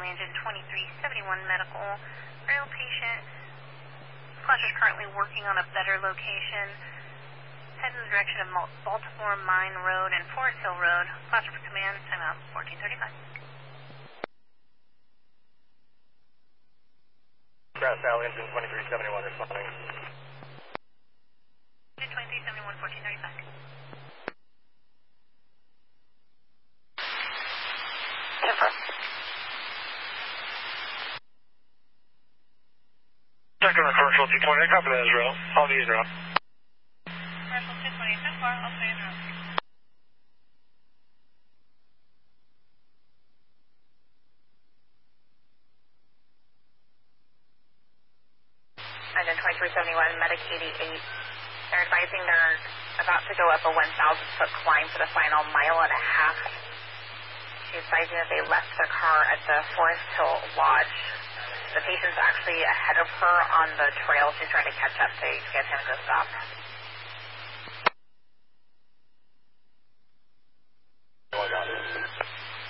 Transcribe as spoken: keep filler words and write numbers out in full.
only engine twenty-three seventy-one medical. Rail patient. Squatcher's currently working on a better location. Head in the direction of Baltimore Mine Road and Forest Hill Road. Squatcher for command, time out fourteen thirty-five. Grass Valley, engine twenty-three seventy-one responding. Engine twenty-three seventy-one, fourteen thirty-five. Confirm. Second on commercial two twenty, copy that Israel. All the Israel. Commercial two twenty, so far, I'll stay in route. Engine twenty-three seventy-one, Medic eighty-eight. They're advising they're about to go up a one thousand foot climb for the final mile and a half. She's advising that they left their car at the Forest Hill Lodge. The patient's actually ahead of her on the trail. She's trying to catch up to get him to stop.